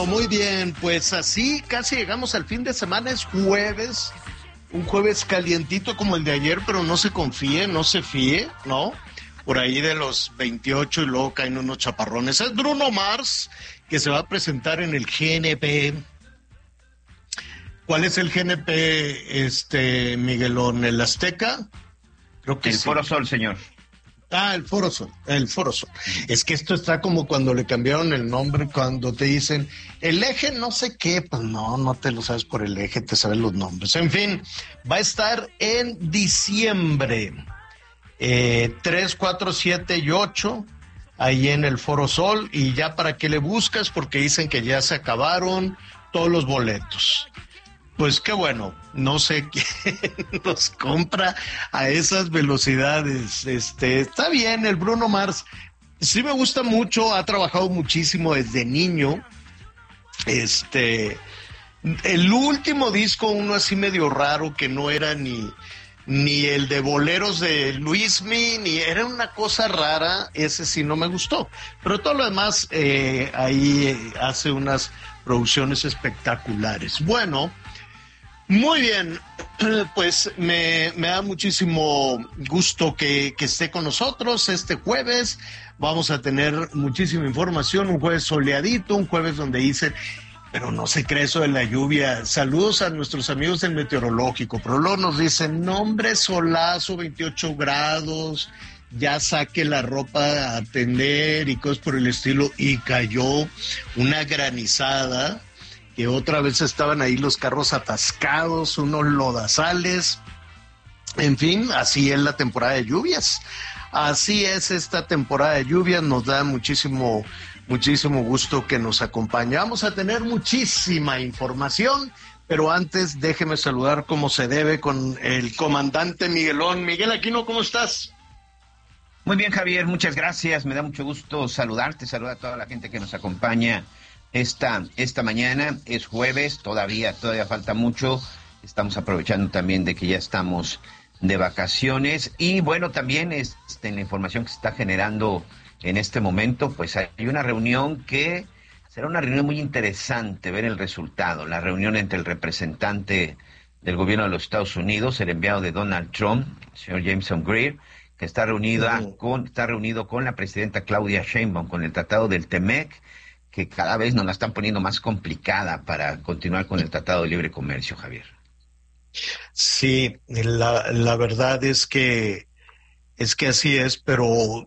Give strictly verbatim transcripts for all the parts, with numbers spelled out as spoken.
Muy bien, pues así casi llegamos al fin de semana, es jueves, un jueves calientito como el de ayer, pero no se confíe, no se fíe, ¿no? Por ahí de los veintiocho y luego caen unos chaparrones. Es Bruno Mars, que se va a presentar en el G N P. ¿Cuál es el G N P, este, Miguelón? ¿El Azteca? Creo que el sí. Foro Sol, señor. Ah, el Foro Sol, el Foro Sol. Es que esto está como cuando le cambiaron el nombre, cuando te dicen el eje no sé qué, pues no, no te lo sabes por el eje, te sabes los nombres. En fin, va a estar en diciembre, eh, tres, cuatro, siete y ocho, ahí en el Foro Sol, y ya para qué le buscas, porque dicen que ya se acabaron todos los boletos. Pues qué bueno, no sé quién los compra a esas velocidades. Este, está bien, el Bruno Mars sí me gusta mucho, ha trabajado muchísimo desde niño. Este, el último disco, uno así medio raro, que no era ni, ni el de boleros de Luismi, ni era una cosa rara, ese sí no me gustó. Pero todo lo demás, eh, ahí hace unas producciones espectaculares. Bueno, muy bien, pues me, me da muchísimo gusto que, que esté con nosotros este jueves. Vamos a tener muchísima información, un jueves soleadito, un jueves donde dicen, pero no se cree eso de la lluvia. Saludos a nuestros amigos del meteorológico, pero luego nos dicen, no hombre, solazo, veintiocho grados, ya saque la ropa a tender y cosas por el estilo, y cayó una granizada, que otra vez estaban ahí los carros atascados, unos lodazales. En fin, así es la temporada de lluvias. Así es esta temporada de lluvias, nos da muchísimo, muchísimo gusto que nos acompañe. Vamos a tener muchísima información, pero antes déjeme saludar como se debe con el comandante Miguelón. Miguel Aquino, ¿cómo estás? Muy bien, Javier, muchas gracias. Me da mucho gusto saludarte, saludar a toda la gente que nos acompaña esta, esta mañana. Es jueves, todavía, todavía falta mucho. Estamos aprovechando también de que ya estamos de vacaciones. Y bueno, también este, en la información que se está generando en este momento, pues hay una reunión que será una reunión muy interesante, ver el resultado. La reunión entre el representante del gobierno de los Estados Unidos, el enviado de Donald Trump, el señor Jameson Greer, que está reunida uh-huh. con, está reunido con la presidenta Claudia Sheinbaum, con el tratado del Temec, que cada vez nos la están poniendo más complicada para continuar con el Tratado de Libre Comercio, Javier. Sí, la, la verdad es que es que así es, pero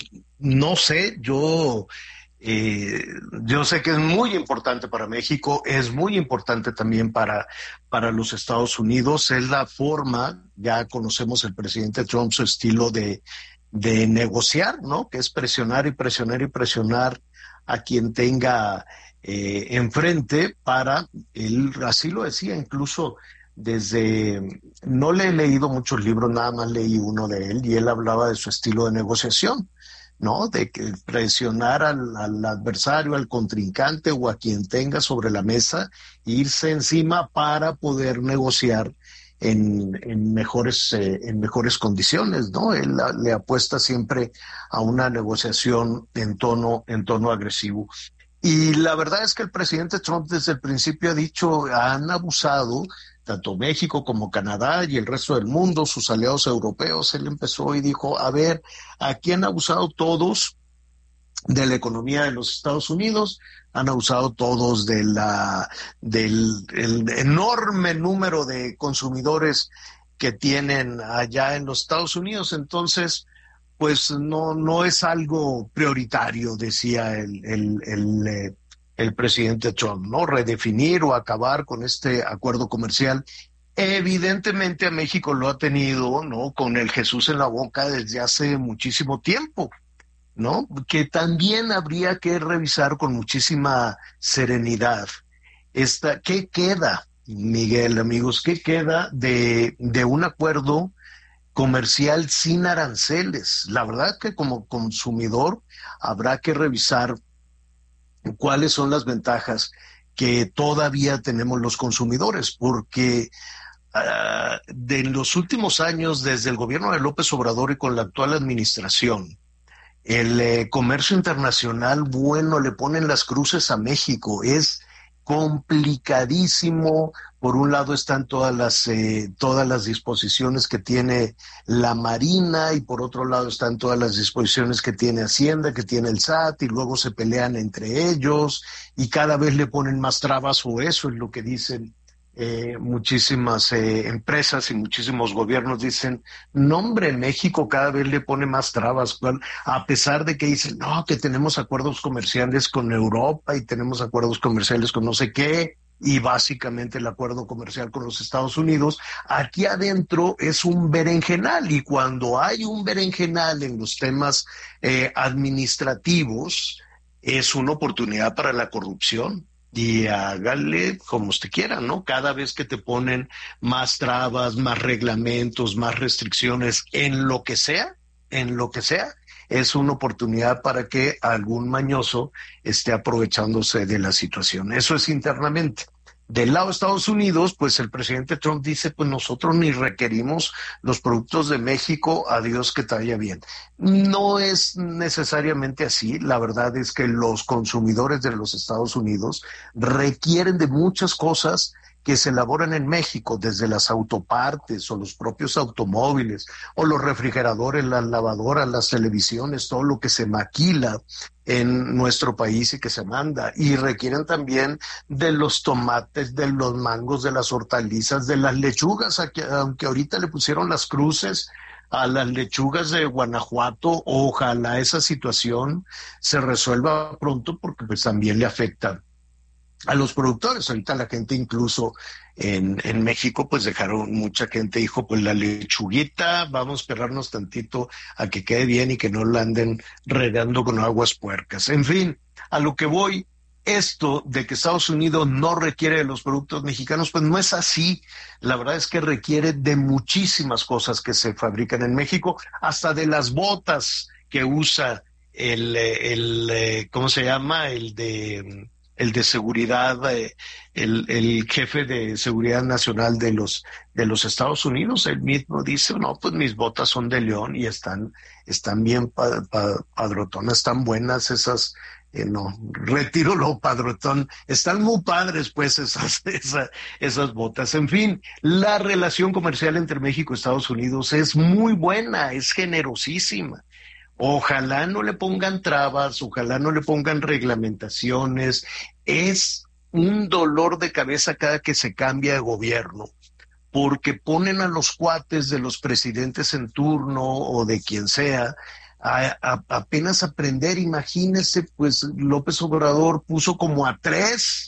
no sé, yo eh, yo sé que es muy importante para México, es muy importante también para, para los Estados Unidos, es la forma, ya conocemos el presidente Trump, su estilo de, de negociar, ¿no? Que es presionar y presionar y presionar a quien tenga eh, enfrente para, él así lo decía, incluso desde, no le he leído muchos libros, nada más leí uno de él, y él hablaba de su estilo de negociación, ¿no? De que presionar al, al adversario, al contrincante o a quien tenga sobre la mesa, irse encima para poder negociar en, en mejores, eh, en mejores condiciones, ¿no? Él la, le apuesta siempre a una negociación en tono, en tono agresivo. Y la verdad es que el presidente Trump desde el principio ha dicho, han abusado, tanto México como Canadá y el resto del mundo, sus aliados europeos. Él empezó y dijo, a ver, aquí han abusado todos de la economía de los Estados Unidos, han abusado todos de la, del el enorme número de consumidores que tienen allá en los Estados Unidos, entonces pues no, no es algo prioritario, decía el, el, el, eh, el presidente Trump, ¿no? Redefinir o acabar con este acuerdo comercial. Evidentemente a México lo ha tenido, ¿no? Con el Jesús en la boca desde hace muchísimo tiempo, ¿no? Que también habría que revisar con muchísima serenidad. Esta, ¿qué queda, Miguel, amigos? ¿Qué queda de, de un acuerdo comercial sin aranceles? La verdad que como consumidor habrá que revisar cuáles son las ventajas que todavía tenemos los consumidores, porque uh, de en los últimos años, desde el gobierno de López Obrador y con la actual administración, El eh, comercio internacional, bueno, le ponen las cruces a México, es complicadísimo. Por un lado están todas las eh, todas las disposiciones que tiene la Marina y por otro lado están todas las disposiciones que tiene Hacienda, que tiene el S A T y luego se pelean entre ellos y cada vez le ponen más trabas, o eso es lo que dicen eh, muchísimas eh, empresas y muchísimos gobiernos. Dicen, no hombre, México cada vez le pone más trabas, a pesar de que dicen, no, que tenemos acuerdos comerciales con Europa y tenemos acuerdos comerciales con no sé qué, y básicamente el acuerdo comercial con los Estados Unidos. Aquí adentro es un berenjenal, y cuando hay un berenjenal en los temas eh, administrativos, es una oportunidad para la corrupción. Y hágale como usted quiera, ¿no? Cada vez que te ponen más trabas, más reglamentos, más restricciones, en lo que sea, en lo que sea, es una oportunidad para que algún mañoso esté aprovechándose de la situación. Eso es internamente. Del lado de Estados Unidos, pues el presidente Trump dice, pues nosotros ni requerimos los productos de México, a Dios que te vaya bien. No es necesariamente así. La verdad es que los consumidores de los Estados Unidos requieren de muchas cosas que se elaboran en México, desde las autopartes o los propios automóviles o los refrigeradores, las lavadoras, las televisiones, todo lo que se maquila en nuestro país y que se manda, y requieren también de los tomates, de los mangos, de las hortalizas, de las lechugas, aunque ahorita le pusieron las cruces a las lechugas de Guanajuato. Ojalá esa situación se resuelva pronto, porque pues también le afecta a los productores. Ahorita la gente incluso en, en México pues dejaron, mucha gente dijo, pues la lechuguita, vamos a esperarnos tantito a que quede bien y que no la anden regando con aguas puercas. En fin, a lo que voy, esto de que Estados Unidos no requiere de los productos mexicanos, pues no es así. La verdad es que requiere de muchísimas cosas que se fabrican en México, hasta de las botas que usa el, el, el ¿cómo se llama? El de... el de seguridad, eh, el, el jefe de seguridad nacional de los de los Estados Unidos. Él mismo dice, no, pues mis botas son de león y están están bien pa, pa, padrotonas, están buenas esas, eh, no, retiro lo padrotón, están muy padres pues esas, esas, esas botas. En fin, la relación comercial entre México y Estados Unidos es muy buena, es generosísima. Ojalá no le pongan trabas, ojalá no le pongan reglamentaciones. Es un dolor de cabeza cada que se cambia de gobierno, porque ponen a los cuates de los presidentes en turno o de quien sea a, a, apenas aprender. Imagínese, pues López Obrador puso como a tres,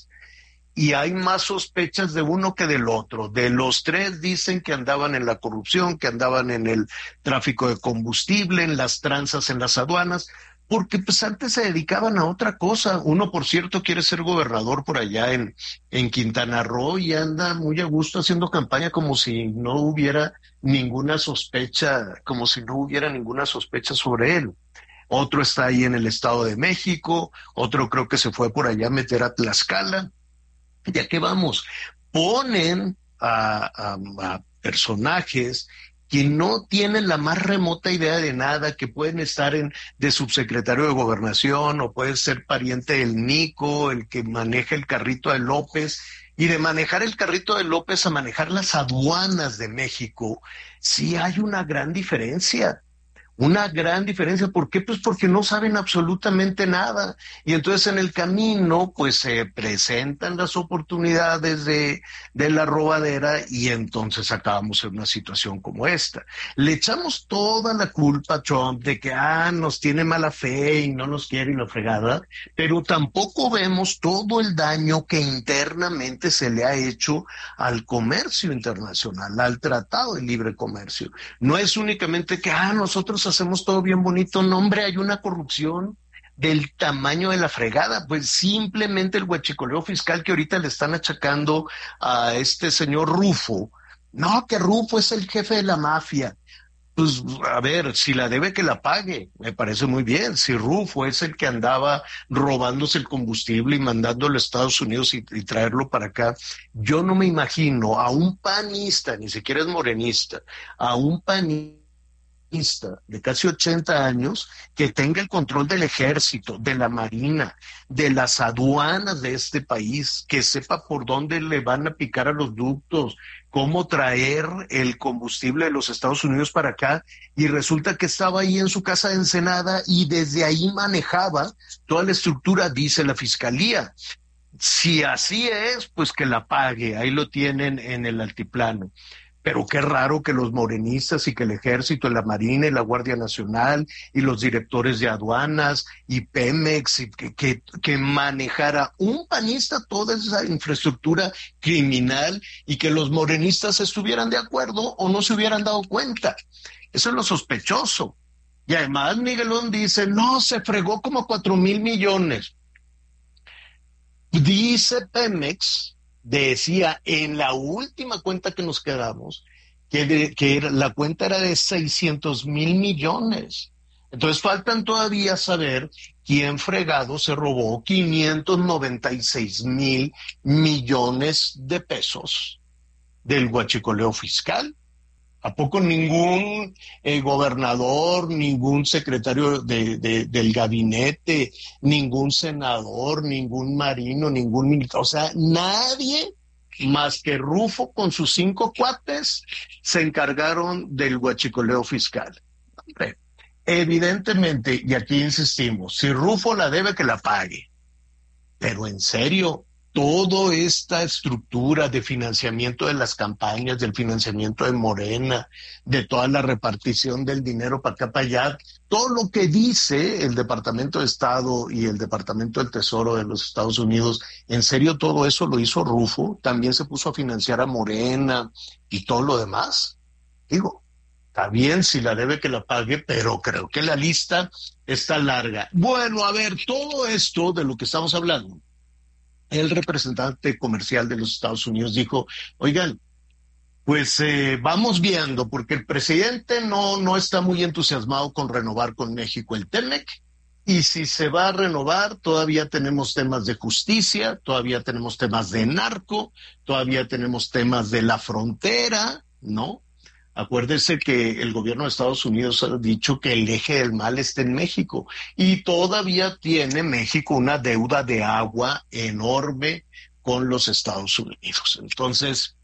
y hay más sospechas de uno que del otro. De los tres dicen que andaban en la corrupción, que andaban en el tráfico de combustible, en las tranzas en las aduanas, porque pues antes se dedicaban a otra cosa. Uno, por cierto, quiere ser gobernador por allá en, en Quintana Roo y anda muy a gusto haciendo campaña como si no hubiera ninguna sospecha, como si no hubiera ninguna sospecha sobre él. Otro está ahí en el Estado de México, otro creo que se fue por allá a meter a Tlaxcala. ¿Ya qué vamos? Ponen a, a, a personajes que no tienen la más remota idea de nada, que pueden estar en de subsecretario de Gobernación o pueden ser pariente del Nico, el que maneja el carrito de López, y de manejar el carrito de López a manejar las aduanas de México. Sí hay una gran diferencia. Una gran diferencia. ¿Por qué? Pues porque no saben absolutamente nada. Y entonces en el camino, pues se presentan las oportunidades de, de la robadera y entonces acabamos en una situación como esta. Le echamos toda la culpa a Trump de que, ah, nos tiene mala fe y no nos quiere y la fregada, pero tampoco vemos todo el daño que internamente se le ha hecho al comercio internacional, al Tratado de Libre Comercio. No es únicamente que, ah, nosotros hacemos todo bien bonito. No, hombre, hay una corrupción del tamaño de la fregada. Pues simplemente el huachicoleo fiscal que ahorita le están achacando a este señor Rufo. No, que Rufo es el jefe de la mafia. Pues a ver, si la debe, que la pague, me parece muy bien. Si Rufo es el que andaba robándose el combustible y mandándolo a Estados Unidos y, y traerlo para acá, yo no me imagino a un panista, ni siquiera es morenista, a un panista morenista de casi ochenta años que tenga el control del ejército, de la marina, de las aduanas de este país, que sepa por dónde le van a picar a los ductos, cómo traer el combustible de los Estados Unidos para acá, y resulta que estaba ahí en su casa de Ensenada y desde ahí manejaba toda la estructura, dice la fiscalía. Si así es, pues que la pague, ahí lo tienen en el altiplano. Pero qué raro que los morenistas y que el ejército, la marina y la Guardia Nacional y los directores de aduanas y Pemex y que, que, que manejara un panista toda esa infraestructura criminal y que los morenistas estuvieran de acuerdo o no se hubieran dado cuenta. Eso es lo sospechoso. Y además Miguelón dice, no, se fregó como cuatro mil millones. Dice Pemex, decía en la última cuenta que nos quedamos, que, de, que era, la cuenta era de seiscientos mil millones. Entonces faltan todavía saber quién fregado se robó quinientos noventa y seis mil millones de pesos del huachicoleo fiscal. ¿A poco ningún eh, gobernador, ningún secretario de, de, del gabinete, ningún senador, ningún marino, ningún militar, o sea, nadie más que Rufo con sus cinco cuates se encargaron del huachicoleo fiscal? Hombre, evidentemente, y aquí insistimos, si Rufo la debe, que la pague. Pero en serio, toda esta estructura de financiamiento de las campañas, del financiamiento de Morena, de toda la repartición del dinero para acá, para allá, todo lo que dice el Departamento de Estado y el Departamento del Tesoro de los Estados Unidos, en serio, todo eso lo hizo Rufo, también se puso a financiar a Morena y todo lo demás. Digo, está bien si la debe, que la pague, pero creo que la lista está larga. Bueno, a ver, todo esto de lo que estamos hablando, el representante comercial de los Estados Unidos dijo, oigan, pues eh, vamos viendo, porque el presidente no, no está muy entusiasmado con renovar con México el TEMEC, y si se va a renovar, todavía tenemos temas de justicia, todavía tenemos temas de narco, todavía tenemos temas de la frontera, ¿no? Acuérdese que el gobierno de Estados Unidos ha dicho que el eje del mal está en México y todavía tiene México una deuda de agua enorme con los Estados Unidos. Entonces,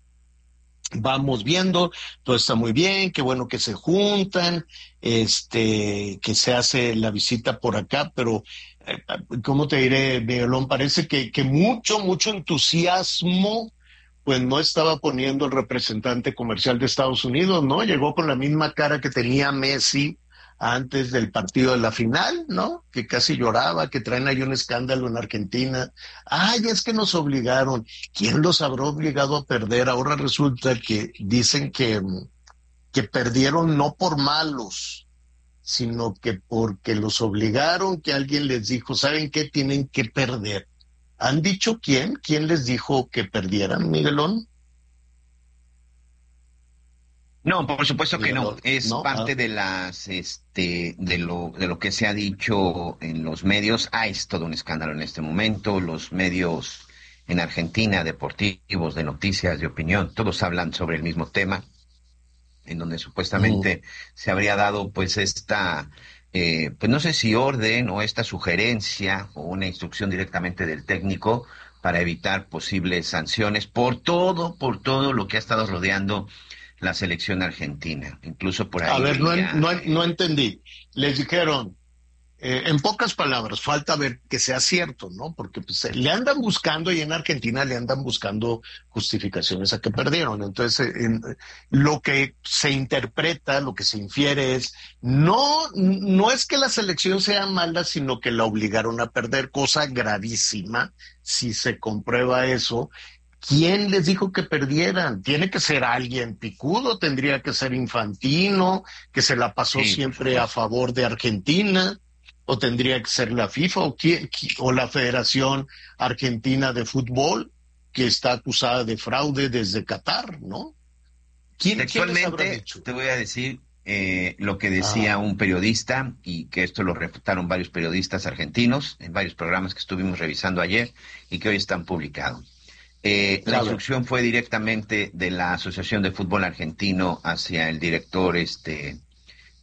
vamos viendo, todo está muy bien, qué bueno que se juntan, este, que se hace la visita por acá, pero, eh, ¿cómo te diré, Miguelón? Parece que, que mucho, mucho entusiasmo pues no estaba poniendo el representante comercial de Estados Unidos, ¿no? Llegó con la misma cara que tenía Messi antes del partido de la final, ¿no? Que casi lloraba, que traen ahí un escándalo en Argentina. Ay, es que nos obligaron. ¿Quién los habrá obligado a perder? Ahora resulta que dicen que, que perdieron no por malos, sino que porque los obligaron, que alguien les dijo, ¿saben qué? Tienen que perder. ¿Han dicho quién? ¿Quién les dijo que perdieran, Miguelón? No, por supuesto que no. Miguelón, Es ¿no? parte Ah. de las, este, de lo, de lo que se ha dicho en los medios. Ah, es todo un escándalo en este momento. Los medios en Argentina, deportivos, de noticias, de opinión, todos hablan sobre el mismo tema, en donde supuestamente Mm. se habría dado, pues, esta, eh, pues no sé si orden o esta sugerencia o una instrucción directamente del técnico para evitar posibles sanciones por todo, por todo lo que ha estado rodeando la selección argentina. Incluso por A ahí ver, no, veía, no, no eh, entendí. Les dijeron, Eh, en pocas palabras, falta ver que sea cierto, ¿no? Porque pues, le andan buscando, y en Argentina le andan buscando justificaciones a que perdieron. Entonces, eh, en, lo que se interpreta, lo que se infiere es, no, no es que la selección sea mala, sino que la obligaron a perder, cosa gravísima, si se comprueba eso. ¿Quién les dijo que perdieran? Tiene que ser alguien picudo, tendría que ser Infantino, que se la pasó sí, por siempre a supuesto. favor de Argentina, o tendría que ser la FIFA o, quién, o la Federación Argentina de Fútbol, que está acusada de fraude desde Qatar, ¿no? ¿Quién, quién les habrá Textualmente, dicho? te voy a decir eh, lo que decía Ah, un periodista, y que esto lo refutaron varios periodistas argentinos en varios programas que estuvimos revisando ayer y que hoy están publicados. Eh, la a ver. instrucción fue directamente de la Asociación de Fútbol Argentino hacia el director este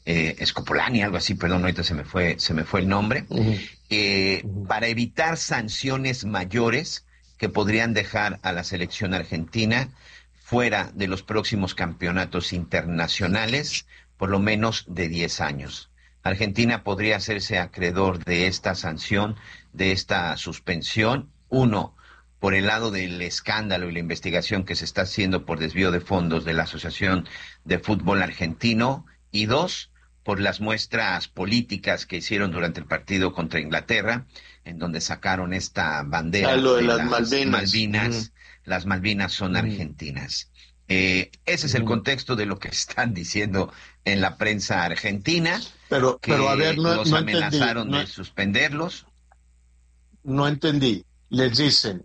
eh, Scopolani, algo así, perdón, ahorita se me fue, se me fue el nombre, Uh-huh. eh, Uh-huh. para evitar sanciones mayores que podrían dejar a la selección argentina fuera de los próximos campeonatos internacionales, por lo menos de diez años. Argentina podría hacerse acreedor de esta sanción, de esta suspensión, uno, por el lado del escándalo y la investigación que se está haciendo por desvío de fondos de la Asociación de Fútbol Argentino, y dos, por las muestras políticas que hicieron durante el partido contra Inglaterra, en donde sacaron esta bandera Ah, lo de, de las las Malvinas. Malvinas. Uh-huh. Las Malvinas son Uh-huh. argentinas. Eh, ese es el contexto de lo que están diciendo en la prensa argentina, Pero, que pero a ver, no, los no amenazaron entendí, no, de suspenderlos. no entendí. Les dicen,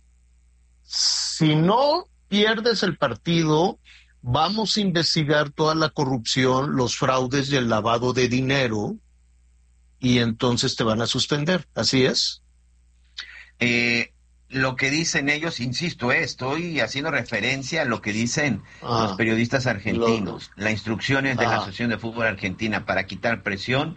si no pierdes el partido, vamos a investigar toda la corrupción, los fraudes y el lavado de dinero, y entonces te van a suspender. ¿Así es? Eh, lo que dicen ellos, insisto, eh, estoy haciendo referencia a lo que dicen Ah, los periodistas lo, argentinos. La instrucción es de la ah, Asociación de Fútbol Argentina para quitar presión.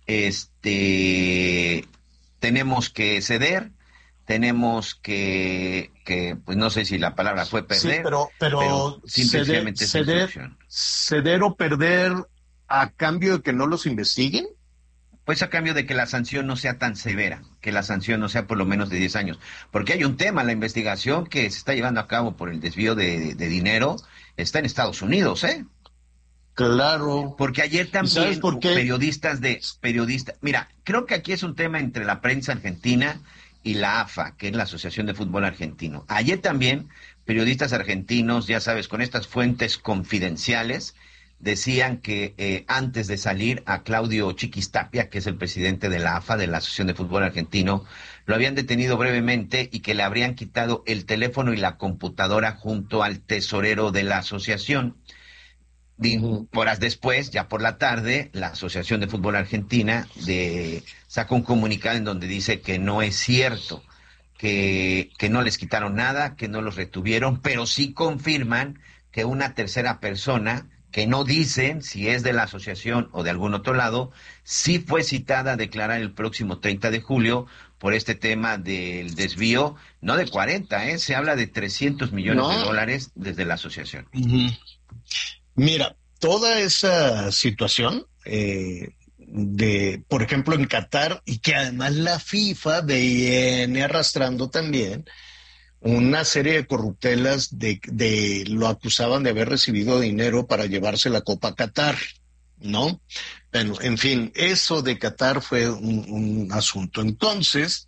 Este, tenemos que ceder, tenemos que, que, pues no sé si la palabra fue sí, perder, pero, pero pero ceder, simplemente es ceder, instrucción. ceder o perder a cambio de que no los investiguen. Pues a cambio de que la sanción no sea tan severa, que la sanción no sea por lo menos de diez años. Porque hay un tema, la investigación que se está llevando a cabo por el desvío de, de dinero está en Estados Unidos, ¿eh? Claro. Porque ayer ¿Y sabes también por qué? periodistas de periodistas, mira, creo que aquí es un tema entre la prensa argentina y la A F A, que es la Asociación de Fútbol Argentino. Ayer también periodistas argentinos, ya sabes, con estas fuentes confidenciales, decían que eh, antes de salir a Claudio Chiquistapia, que es el presidente de la A F A, de la Asociación de Fútbol Argentino, lo habían detenido brevemente y que le habrían quitado el teléfono y la computadora junto al tesorero de la asociación. Uh-huh. Horas después, ya por la tarde, la Asociación de Fútbol Argentina de, sacó un comunicado en donde dice que no es cierto, que, que no les quitaron nada, que no los retuvieron, pero sí confirman que una tercera persona, que no dicen si es de la asociación o de algún otro lado, sí fue citada a declarar el próximo treinta de julio por este tema del desvío, no de cuarenta, ¿eh? Se habla de trescientos millones de No. dólares desde la asociación. Uh-huh. Mira, toda esa situación eh, de, por ejemplo, en Qatar, y que además la FIFA viene arrastrando también una serie de corruptelas de, de lo acusaban de haber recibido dinero para llevarse la Copa a Qatar, ¿no? Bueno, en fin, eso de Qatar fue un, un asunto. Entonces,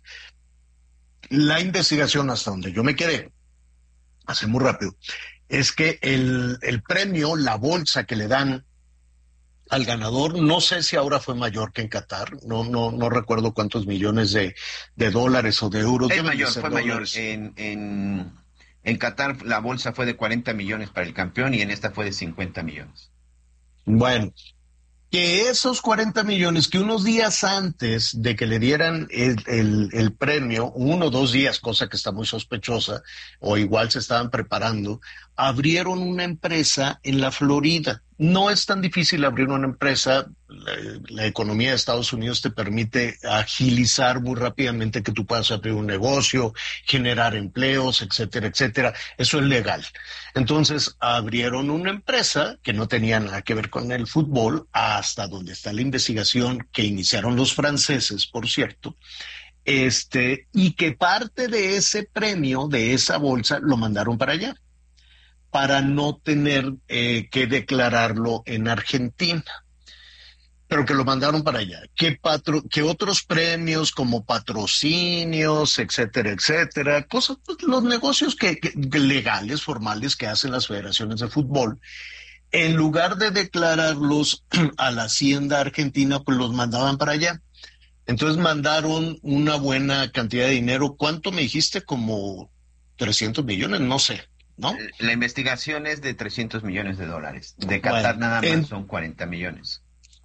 la investigación hasta donde yo me quedé, hace muy rápido, es que el, el premio, la bolsa que le dan al ganador, no sé si ahora fue mayor que en Qatar, no no no recuerdo cuántos millones de, de dólares o de euros. Es Deben de mayor, ser fue mayor. dólares. En, en, en Qatar la bolsa fue de cuarenta millones para el campeón y en esta fue de cincuenta millones. Bueno, que esos cuarenta millones que unos días antes de que le dieran el, el, el premio, uno o dos días, cosa que está muy sospechosa, o igual se estaban preparando, abrieron una empresa en la Florida. No es tan difícil abrir una empresa, la, la economía de Estados Unidos te permite agilizar muy rápidamente que tú puedas abrir un negocio, generar empleos, etcétera, etcétera. Eso es legal. Entonces abrieron una empresa que no tenía nada que ver con el fútbol, hasta donde está la investigación que iniciaron los franceses, por cierto, este, y que parte de ese premio, de esa bolsa, lo mandaron para allá, para no tener eh, que declararlo en Argentina, pero que lo mandaron para allá. Que, patro, que otros premios como patrocinios, etcétera, etcétera, cosas, pues, los negocios que, que, legales, formales que hacen las federaciones de fútbol, en lugar de declararlos a la Hacienda Argentina, pues los mandaban para allá. Entonces mandaron una buena cantidad de dinero. ¿Cuánto me dijiste? Como trescientos millones, no sé, ¿no? La investigación es de trescientos millones de dólares. De Qatar Bueno, nada más en, son cuarenta millones.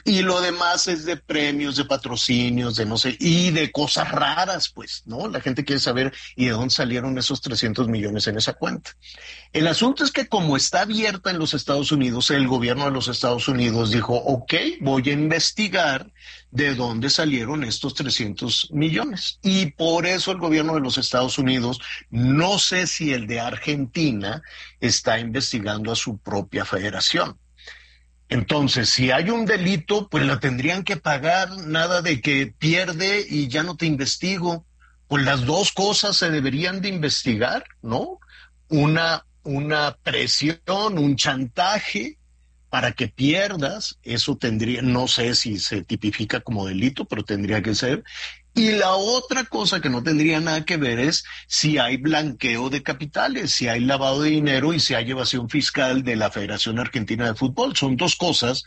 Y lo demás es de premios, de patrocinios, de no sé, y de cosas raras, pues, ¿no? La gente quiere saber y de dónde salieron esos trescientos millones en esa cuenta. El asunto es que como está abierta en los Estados Unidos, el gobierno de los Estados Unidos dijo, ok, voy a investigar de dónde salieron estos trescientos millones. Y por eso el gobierno de los Estados Unidos, no sé si el de Argentina, está investigando a su propia federación. Entonces, si hay un delito, pues la tendrían que pagar, nada de que pierde y ya no te investigo. Pues las dos cosas se deberían de investigar, ¿no? Una, una presión, un chantaje para que pierdas, eso tendría, no sé si se tipifica como delito, pero tendría que ser. Y la otra cosa que no tendría nada que ver es si hay blanqueo de capitales, si hay lavado de dinero y si hay evasión fiscal de la Federación Argentina de Fútbol. Son dos cosas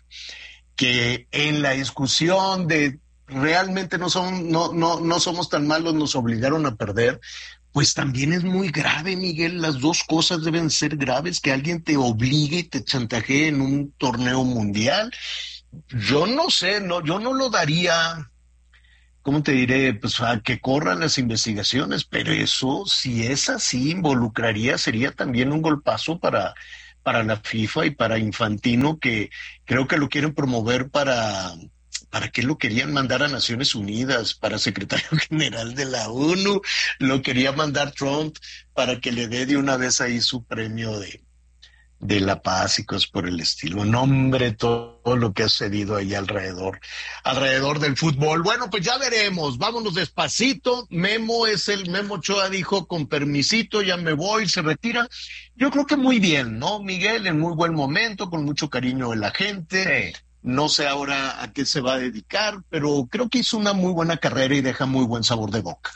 que en la discusión de realmente no son, no, no, no somos tan malos, nos obligaron a perder, pues también es muy grave, Miguel. Las dos cosas deben ser graves, que alguien te obligue y te chantajee en un torneo mundial. Yo no sé, no, yo no lo daría... ¿Cómo te diré? Pues a que corran las investigaciones, pero eso, si es así, involucraría, sería también un golpazo para, para la FIFA y para Infantino, que creo que lo quieren promover para, ¿para qué lo querían mandar a Naciones Unidas? Para secretario general de la ONU, lo quería mandar Trump para que le dé de una vez ahí su premio de, de la paz y cosas por el estilo. No, hombre, todo lo que ha sucedido ahí alrededor, alrededor del fútbol. Bueno, pues ya veremos, vámonos despacito. Memo es el, Memo Ochoa dijo, con permisito, ya me voy, se retira. Yo creo que muy bien, ¿no, Miguel? En muy buen momento, con mucho cariño de la gente. Sí. No sé ahora a qué se va a dedicar, pero creo que hizo una muy buena carrera y deja muy buen sabor de boca.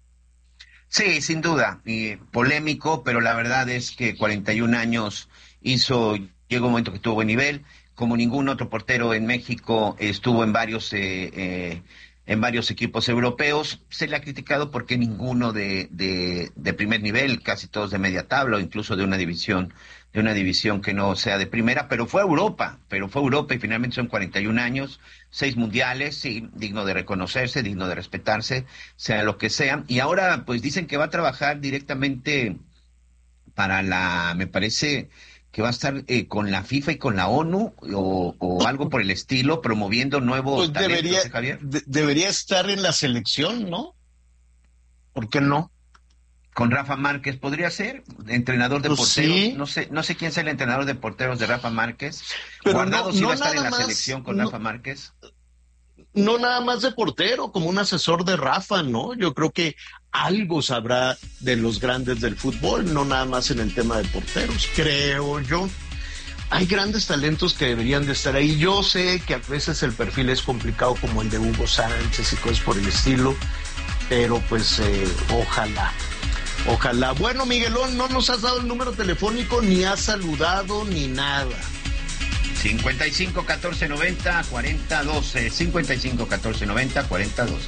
Sí, sin duda, y polémico, pero la verdad es que cuarenta y un años hizo, llegó un momento que tuvo buen nivel, como ningún otro portero en México estuvo en varios eh, eh, en varios equipos europeos. Se le ha criticado porque ninguno de, de, de primer nivel, casi todos de media tabla, o incluso de una división, de una división que no sea de primera, pero fue a Europa, pero fue a Europa y finalmente son cuarenta y un años, seis mundiales, sí, digno de reconocerse, digno de respetarse, sea lo que sea. Y ahora pues dicen que va a trabajar directamente para la, me parece que va a estar eh, con la FIFA y con la ONU o, o algo por el estilo, promoviendo nuevos pues talentos, debería, ¿eh, Javier? De, debería estar en la selección, ¿no? ¿Por qué no? Con Rafa Márquez podría ser entrenador de pues porteros. Sí. No sé, no sé quién sea el entrenador de porteros de Rafa Márquez. Pero Guardado no, sí no va a estar en la más, selección con no, Rafa Márquez. No nada más de portero, como un asesor de Rafa, ¿no? Yo creo que algo sabrá de los grandes del fútbol, no nada más en el tema de porteros, creo yo. Hay grandes talentos que deberían de estar ahí. Yo sé que a veces el perfil es complicado como el de Hugo Sánchez y cosas por el estilo, pero pues eh, ojalá, ojalá. Bueno, Miguelón, no nos has dado el número telefónico, ni has saludado, ni nada. cincuenta y cinco, catorce, noventa, cuarenta, doce. cincuenta y cinco, catorce, noventa, cuarenta, doce.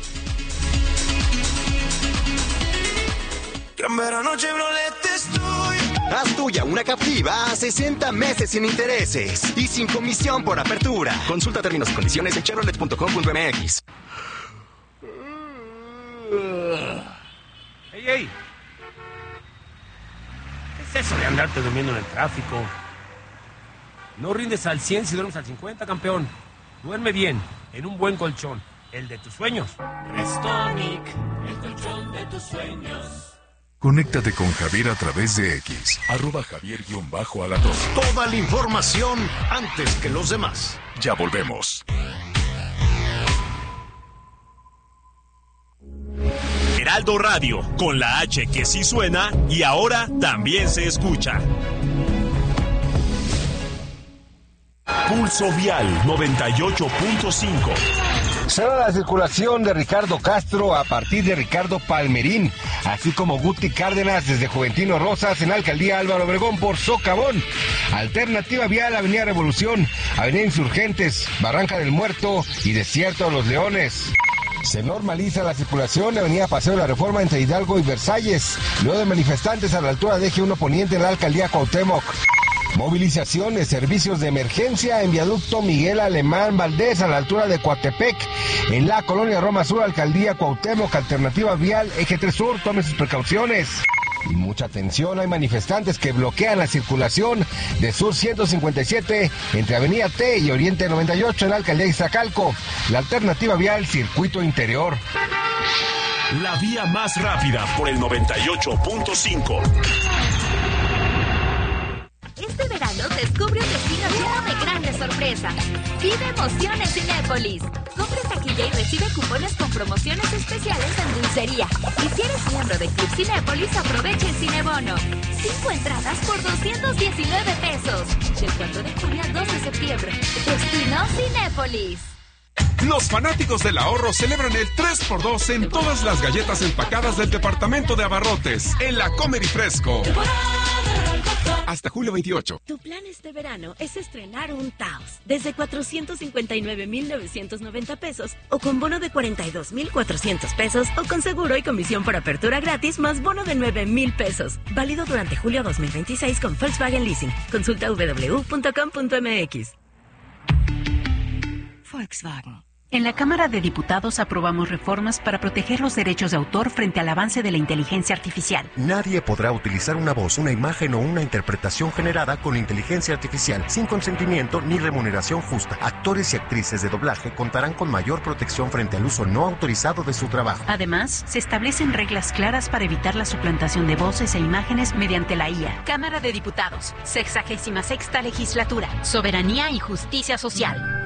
Gran verano Chevrolet estoy. Haz tuya una Captiva a sesenta meses sin intereses y sin comisión por apertura. Consulta términos y condiciones en chevrolet punto com punto m x. ¡Ey, ey! ¿Qué es eso de andarte durmiendo en el tráfico? No rindes al cien si duermes al cincuenta, campeón. Duerme bien, en un buen colchón, el de tus sueños. Restonic, el colchón de tus sueños. Conéctate con Javier a través de X, arroba Javier-Alatón. Toda la información antes que los demás. Ya volvemos. Heraldo Radio, con la H que sí suena y ahora también se escucha. Pulso Vial noventa y ocho punto cinco. Será la circulación de Ricardo Castro a partir de Ricardo Palmerín, así como Guti Cárdenas desde Juventino Rosas en la Alcaldía Álvaro Obregón por Socavón. Alternativa vial Avenida Revolución, Avenida Insurgentes, Barranca del Muerto y Desierto de los Leones. Se normaliza la circulación de Avenida Paseo de la Reforma entre Hidalgo y Versalles, luego de manifestantes a la altura de Eje uno Poniente en la Alcaldía Cuauhtémoc. Movilización de servicios de emergencia en viaducto Miguel Alemán Valdés a la altura de Coatepec, en la colonia Roma Sur, alcaldía Cuauhtémoc, alternativa vial Eje tres Sur. Tome sus precauciones. Y mucha atención, hay manifestantes que bloquean la circulación de Sur ciento cincuenta y siete entre Avenida T y Oriente noventa y ocho en la alcaldía Iztacalco. La alternativa vial Circuito Interior. La vía más rápida por el noventa y ocho punto cinco. Este verano descubre un destino lleno de grandes sorpresas. Vive emoción en Cinépolis. Compra taquilla y recibe cupones con promociones especiales en dulcería. Y si eres miembro de Club Cinépolis, aprovecha el Cinebono. Cinco entradas por doscientos diecinueve pesos. Del cuatro de junio al dos de septiembre. Destino Cinépolis. Los fanáticos del ahorro celebran el tres por dos en todas las galletas empacadas del departamento de abarrotes en la Comer y Fresco. Hasta julio veintiocho. Tu plan este verano es estrenar un Taos desde cuatrocientos cincuenta y nueve mil novecientos noventa pesos o con bono de cuarenta y dos mil cuatrocientos pesos o con seguro y comisión por apertura gratis más bono de nueve mil pesos. Válido durante julio dos mil veintiséis con Volkswagen Leasing. Consulta doble u doble u doble u punto com punto m x. Volkswagen. En la Cámara de Diputados aprobamos reformas para proteger los derechos de autor frente al avance de la inteligencia artificial. Nadie podrá utilizar una voz, una imagen o una interpretación generada con inteligencia artificial sin consentimiento ni remuneración justa. Actores y actrices de doblaje contarán con mayor protección frente al uso no autorizado de su trabajo. Además, se establecen reglas claras para evitar la suplantación de voces e imágenes mediante la I A. Cámara de Diputados, sexagésima sexta legislatura. Soberanía y justicia social.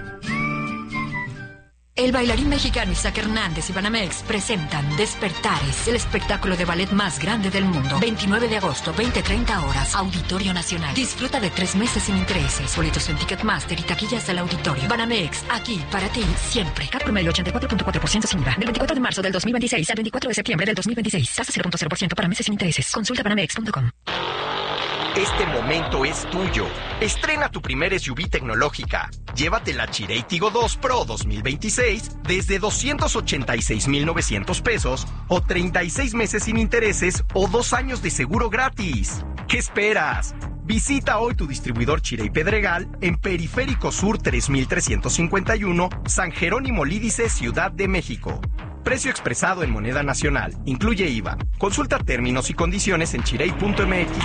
El bailarín mexicano Isaac Hernández y Banamex presentan Despertares, el espectáculo de ballet más grande del mundo. veintinueve de agosto, veinte treinta horas, Auditorio Nacional. Disfruta de tres meses sin intereses. Boletos en Ticketmaster y taquillas del auditorio. Banamex, aquí para ti, siempre. Cat promedio ochenta y cuatro punto cuatro por ciento sin I V A. Del veinticuatro de marzo del dos mil veintiséis al veinticuatro de septiembre del dos mil veintiséis. Tasa cero punto cero por ciento para meses sin intereses. Consulta banamex punto com. Este momento es tuyo. Estrena tu primer S U V tecnológica. Llévate la Chery Tiggo dos Pro dos mil veintiséis desde doscientos ochenta y seis mil novecientos pesos o treinta y seis meses sin intereses o dos años de seguro gratis. ¿Qué esperas? Visita hoy tu distribuidor Chery Pedregal en Periférico Sur tres mil trescientos cincuenta y uno, San Jerónimo Lídice, Ciudad de México. Precio expresado en moneda nacional. Incluye I V A. Consulta términos y condiciones en chery punto m x.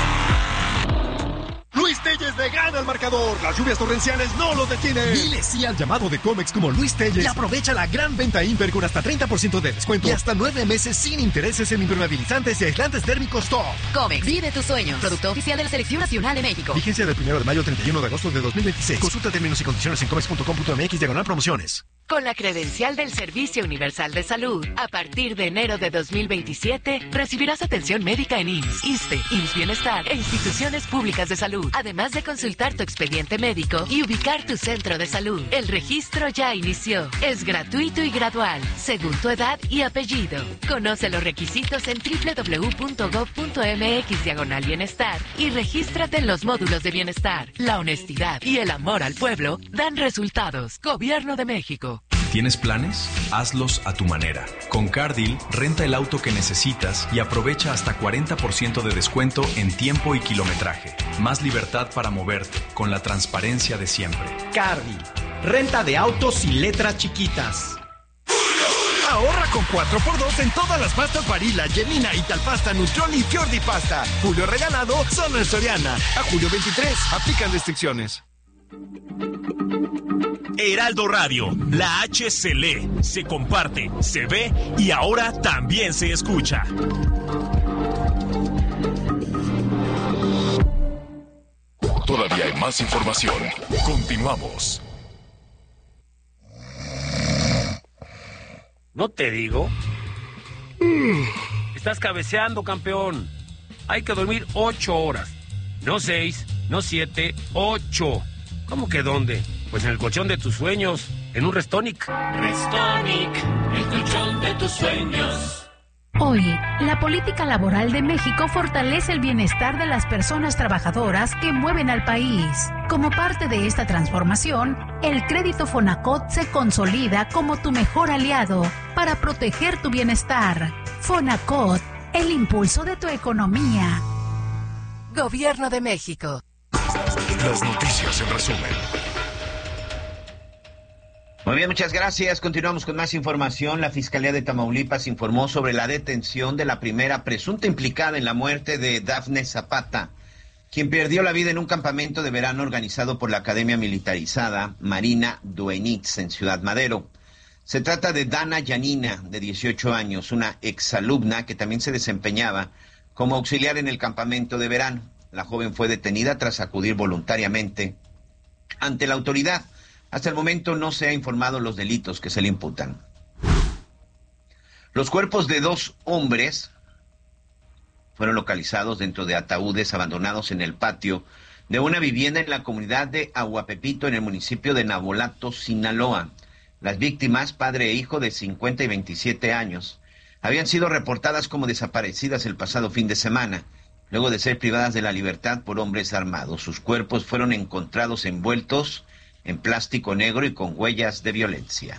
Luis Telles le gana al marcador. Las lluvias torrenciales no lo detienen. Dile sí al llamado de Comex como Luis Telles y aprovecha la gran venta Imper con hasta treinta por ciento de descuento y hasta nueve meses sin intereses en impermeabilizantes y aislantes térmicos top. Comex, vive tus sueños. Producto oficial de la Selección Nacional de México. Vigencia del primero de mayo al treinta y uno de agosto de dos mil veintiséis. Consulta términos y condiciones en comex punto com punto m x diagonal promociones. Con la credencial del Servicio Universal de Salud, a partir de enero de dos mil veintisiete, recibirás atención médica en I M S S, ISSSTE, I M S S Bienestar e instituciones públicas de salud, además de consultar tu expediente médico y ubicar tu centro de salud. El registro ya inició. Es gratuito y gradual, según tu edad y apellido. Conoce los requisitos en doble u doble u doble u punto gob punto m x diagonal bienestar y regístrate en los módulos de bienestar. La honestidad y el amor al pueblo dan resultados. Gobierno de México. ¿Tienes planes? Hazlos a tu manera. Con Cardeal, renta el auto que necesitas y aprovecha hasta cuarenta por ciento de descuento en tiempo y kilometraje. Más libertad para moverte, con la transparencia de siempre. Cardeal, renta de autos sin letras chiquitas. Ahorra con cuatro por dos en todas las pastas Barilla, Gelina, Italpasta, Nutrioli y Fiordi Pasta. Julio regalado solo en Soriana. A julio veintitrés, aplican restricciones. Heraldo Radio, la H se lee, se comparte, se ve y ahora también se escucha. Todavía hay más información. Continuamos. ¿No te digo? Estás cabeceando, campeón. Hay que dormir ocho horas. No seis, no siete, ocho. ¿Cómo que dónde? Pues en el colchón de tus sueños, en un Restonic. Restonic, el colchón de tus sueños. Hoy, la política laboral de México fortalece el bienestar de las personas trabajadoras que mueven al país. Como parte de esta transformación, el crédito Fonacot se consolida como tu mejor aliado para proteger tu bienestar. Fonacot, el impulso de tu economía. Gobierno de México. Las noticias en resumen. Muy bien, muchas gracias. Continuamos con más información. La Fiscalía de Tamaulipas informó sobre la detención de la primera presunta implicada en la muerte de Dafne Zapata, quien perdió la vida en un campamento de verano organizado por la Academia Militarizada Marina Duenitz en Ciudad Madero. Se trata de Dana Yanina, de dieciocho años, una exalumna que también se desempeñaba como auxiliar en el campamento de verano. La joven fue detenida tras acudir voluntariamente ante la autoridad. Hasta el momento no se ha informado los delitos que se le imputan. Los cuerpos de dos hombres fueron localizados dentro de ataúdes abandonados en el patio de una vivienda en la comunidad de Aguapepito, en el municipio de Navolato, Sinaloa. Las víctimas, padre e hijo de cincuenta y veintisiete años, habían sido reportadas como desaparecidas el pasado fin de semana, luego de ser privadas de la libertad por hombres armados. Sus cuerpos fueron encontrados envueltos en plástico negro y con huellas de violencia.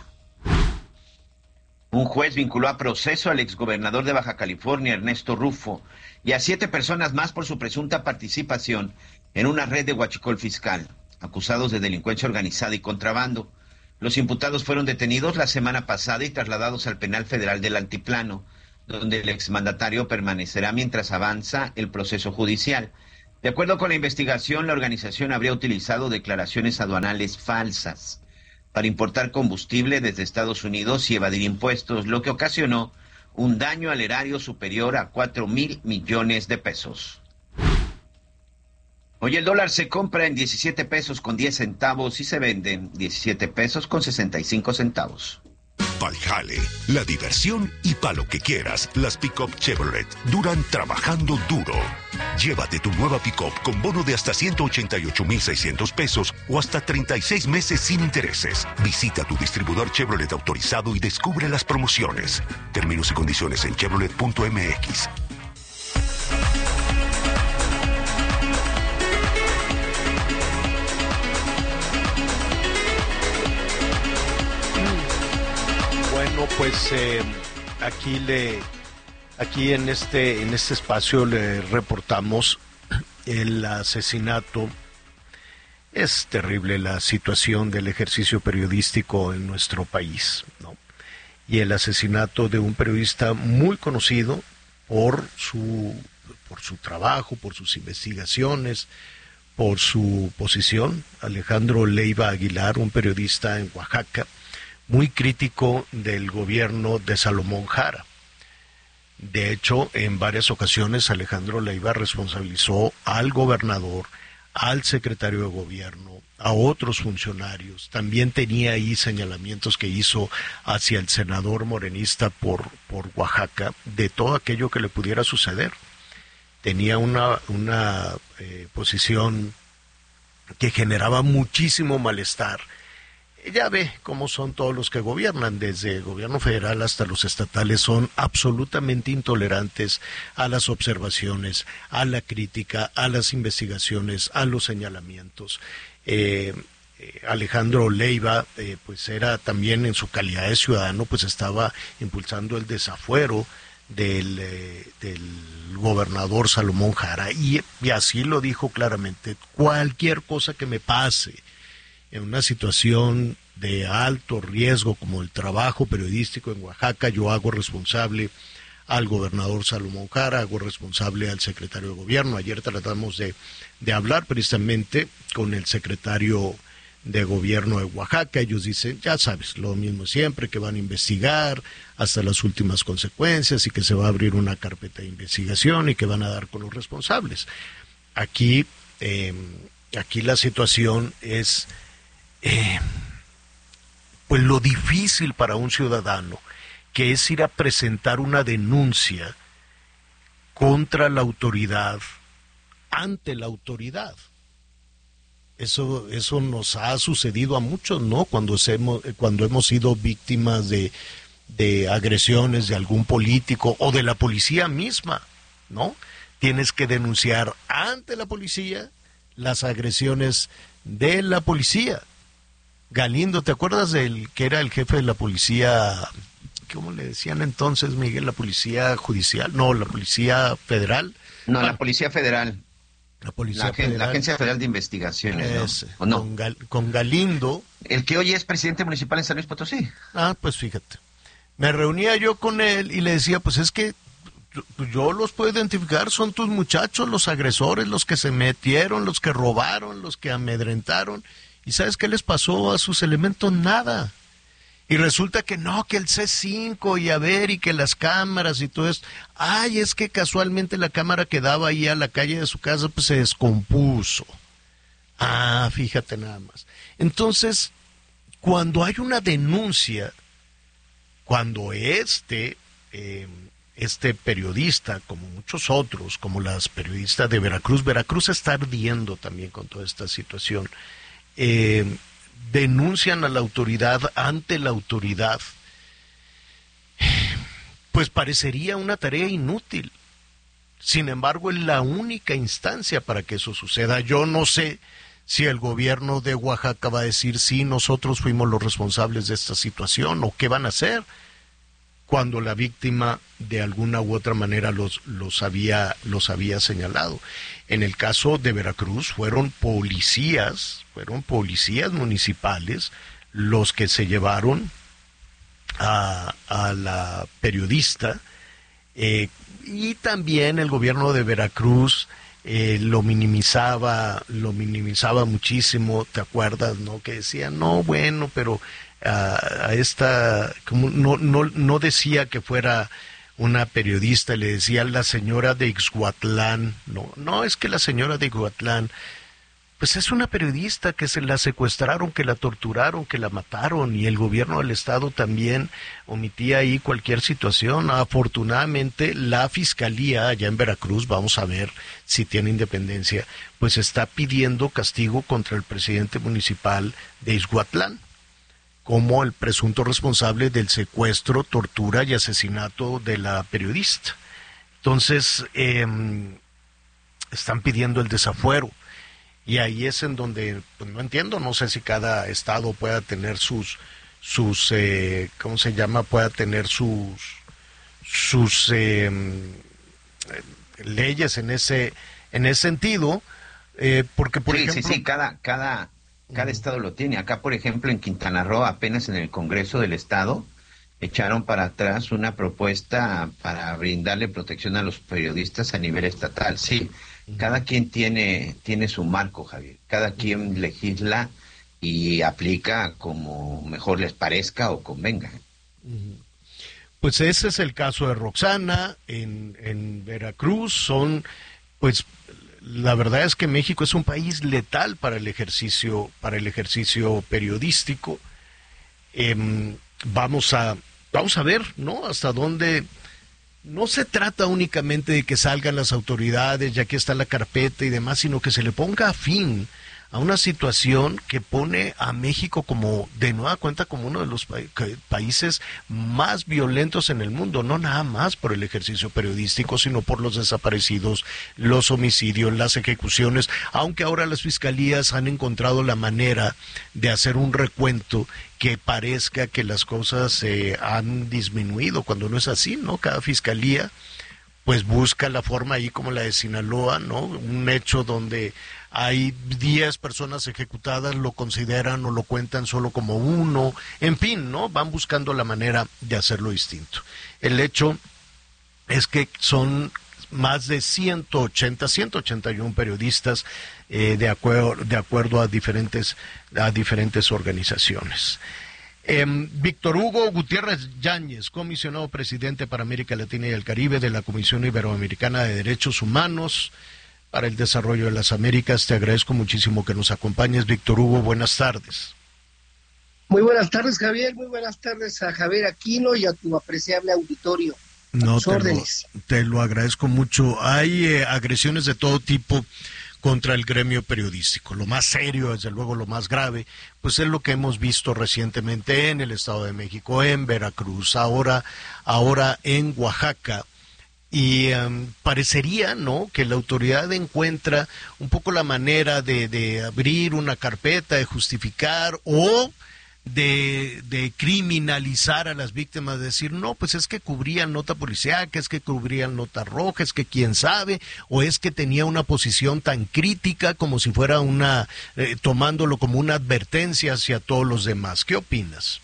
Un juez vinculó a proceso al exgobernador de Baja California, Ernesto Rufo, y a siete personas más por su presunta participación en una red de huachicol fiscal, acusados de delincuencia organizada y contrabando. Los imputados fueron detenidos la semana pasada y trasladados al penal federal del Altiplano, donde el exmandatario permanecerá mientras avanza el proceso judicial. De acuerdo con la investigación, la organización habría utilizado declaraciones aduanales falsas para importar combustible desde Estados Unidos y evadir impuestos, lo que ocasionó un daño al erario superior a cuatro mil millones de pesos. Hoy el dólar se compra en diecisiete pesos con diez centavos y se vende en diecisiete pesos con sesenta y cinco centavos. Pa'l jale, la diversión y pa' lo que quieras, las pick-up Chevrolet duran trabajando duro. Llévate tu nueva pick-up con bono de hasta ciento ochenta y ocho mil seiscientos pesos o hasta treinta y seis meses sin intereses. Visita tu distribuidor Chevrolet autorizado y descubre las promociones. Términos y condiciones en chevrolet punto m x. Bueno, pues eh, aquí le, aquí en este, en este espacio le reportamos el asesinato. Es terrible la situación del ejercicio periodístico en nuestro país, ¿no? Y el asesinato de un periodista muy conocido por su, por su trabajo, por sus investigaciones, por su posición, Alejandro Leiva Aguilar, un periodista en Oaxaca, muy crítico del gobierno de Salomón Jara. De hecho, en varias ocasiones Alejandro Leiva responsabilizó al gobernador, al secretario de gobierno, a otros funcionarios. También tenía ahí señalamientos que hizo hacia el senador morenista por, por Oaxaca de todo aquello que le pudiera suceder. Tenía una, una eh, posición que generaba muchísimo malestar. Ya ve cómo son todos los que gobiernan, desde el gobierno federal hasta los estatales, son absolutamente intolerantes a las observaciones, a la crítica, a las investigaciones, a los señalamientos. Eh, eh, Alejandro Leiva, eh, pues era también en su calidad de ciudadano, pues estaba impulsando el desafuero del, eh, del gobernador Salomón Jara, y, y así lo dijo claramente: cualquier cosa que me pase en una situación de alto riesgo como el trabajo periodístico en Oaxaca, yo hago responsable al gobernador Salomón Jara, hago responsable al secretario de gobierno. Ayer tratamos de, de hablar precisamente con el secretario de gobierno de Oaxaca. Ellos dicen, ya sabes, lo mismo siempre, que van a investigar hasta las últimas consecuencias y que se va a abrir una carpeta de investigación y que van a dar con los responsables. Aquí, eh, aquí la situación es Eh, pues lo difícil para un ciudadano, que es ir a presentar una denuncia contra la autoridad, ante la autoridad. Eso, eso nos ha sucedido a muchos, ¿no? Cuando hemos, cuando hemos sido víctimas de, de agresiones de algún político o de la policía misma, ¿no? Tienes que denunciar ante la policía las agresiones de la policía. Galindo, ¿te acuerdas del que era el jefe de la policía? ¿Cómo le decían entonces, Miguel? ¿La policía judicial? No, la policía federal. No, bueno, la policía federal. La Policía la, Federal. La Agencia Federal de Investigaciones, Ese, ¿no? ¿O no? Con, Gal, con Galindo. El que hoy es presidente municipal en San Luis Potosí. Ah, pues fíjate. Me reunía yo con él y le decía, pues es que yo los puedo identificar, son tus muchachos, los agresores, los que se metieron, los que robaron, los que amedrentaron. ¿Y sabes qué les pasó a sus elementos? Nada. Y resulta que no, que el C cinco y a ver, y que las cámaras y todo esto. Ay, es que casualmente la cámara que daba ahí a la calle de su casa pues se descompuso. Ah, fíjate nada más. Entonces, cuando hay una denuncia, cuando este... Eh, este periodista, como muchos otros, como las periodistas de Veracruz, Veracruz está ardiendo también con toda esta situación, eh, denuncian a la autoridad ante la autoridad, pues parecería una tarea inútil. Sin embargo, es la única instancia para que eso suceda. Yo no sé si el gobierno de Oaxaca va a decir, sí, nosotros fuimos los responsables de esta situación, o qué van a hacer, cuando la víctima de alguna u otra manera los, los, había, los había señalado. En el caso de Veracruz fueron policías, fueron policías municipales los que se llevaron a, a la periodista, eh, y también el gobierno de Veracruz eh, lo minimizaba, lo minimizaba muchísimo, ¿te acuerdas, no? Que decían, no, bueno, pero a, a esta, como no, no, no decía que fuera una periodista, le decía la señora de Ixhuatlán, no, no, es que la señora de Ixhuatlán, pues es una periodista que se la secuestraron, que la torturaron, que la mataron, y el gobierno del estado también omitía ahí cualquier situación. Afortunadamente la fiscalía allá en Veracruz, vamos a ver si tiene independencia, pues está pidiendo castigo contra el presidente municipal de Ixhuatlán como el presunto responsable del secuestro, tortura y asesinato de la periodista. Entonces, eh, están pidiendo el desafuero. Y ahí es en donde, pues no entiendo, no sé si cada estado pueda tener sus, sus eh, ¿cómo se llama? Pueda tener sus, sus eh, leyes en ese, en ese sentido, eh, porque por sí, ejemplo... Sí, sí, cada, cada, cada uh-huh. estado lo tiene. Acá, por ejemplo, en Quintana Roo, apenas en el Congreso del Estado, echaron para atrás una propuesta para brindarle protección a los periodistas a nivel estatal, sí. Cada quien tiene, tiene su marco, Javier. Cada quien legisla y aplica como mejor les parezca o convenga. Pues ese es el caso de Roxana en, en Veracruz. Son, pues, la verdad es que México es un país letal para el ejercicio, para el ejercicio periodístico. Eh, vamos a, vamos a ver, ¿no? Hasta dónde. No se trata únicamente de que salgan las autoridades, ya que está la carpeta y demás, sino que se le ponga fin a una situación que pone a México como, de nueva cuenta, como uno de los pa- países más violentos en el mundo, no nada más por el ejercicio periodístico, sino por los desaparecidos, los homicidios, las ejecuciones, aunque ahora las fiscalías han encontrado la manera de hacer un recuento que parezca que las cosas eh, han disminuido, cuando no es así, ¿no? Cada fiscalía pues busca la forma ahí como la de Sinaloa, ¿no? Un hecho donde hay diez personas ejecutadas, lo consideran o lo cuentan solo como uno, en fin, ¿no? Van buscando la manera de hacerlo distinto. El hecho es que son más de ciento ochenta, ciento ochenta y uno periodistas eh, de acuerdo de acuerdo a diferentes a diferentes organizaciones. Eh, Víctor Hugo Gutiérrez Yáñez, comisionado presidente para América Latina y el Caribe de la Comisión Iberoamericana de Derechos Humanos para el Desarrollo de las Américas, te agradezco muchísimo que nos acompañes. Víctor Hugo, buenas tardes. Muy buenas tardes, Javier, muy buenas tardes a Javier Aquino y a tu apreciable auditorio. No, te lo, te lo agradezco mucho. Hay eh, agresiones de todo tipo contra el gremio periodístico. Lo más serio, desde luego lo más grave, pues es lo que hemos visto recientemente en el Estado de México, en Veracruz, ahora, ahora en Oaxaca. Y um, parecería, ¿no?, que la autoridad encuentra un poco la manera de, de abrir una carpeta, de justificar o de, de criminalizar a las víctimas, de decir, no, pues es que cubrían nota policíaca, es que cubrían nota roja, es que quién sabe, o es que tenía una posición tan crítica como si fuera una, eh, tomándolo como una advertencia hacia todos los demás. ¿Qué opinas?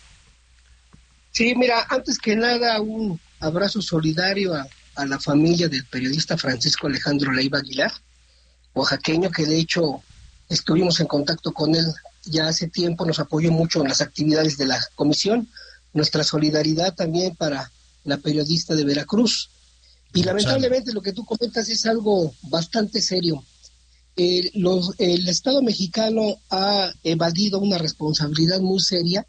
Sí, mira, antes que nada, un abrazo solidario a, a la familia del periodista Francisco Alejandro Leiva Aguilar, oaxaqueño, que de hecho estuvimos en contacto con él ya hace tiempo, nos apoyó mucho en las actividades de la comisión. Nuestra solidaridad también para la periodista de Veracruz. Y lamentablemente lo que tú comentas es algo bastante serio. Eh, los, el Estado mexicano ha evadido una responsabilidad muy seria